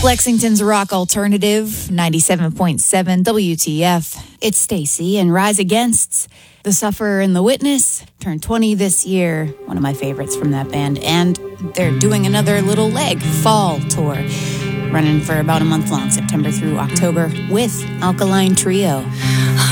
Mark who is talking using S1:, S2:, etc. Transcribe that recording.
S1: Lexington's rock alternative, 97.7 WTF. It's Stacy and Rise Against. The Sufferer and the Witness turned 20 this year. One of my favorites from that band. And they're doing another little leg, fall tour, running for about a month long, September through October, with Alkaline Trio.